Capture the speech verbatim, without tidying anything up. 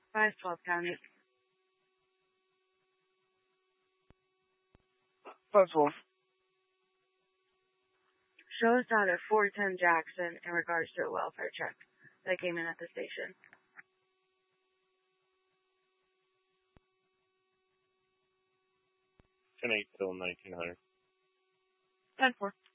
five twelve County. five twelve. Shows out at four ten Jackson in regards to a welfare check that came in at the station. ten eight till nineteen hundred. ten four.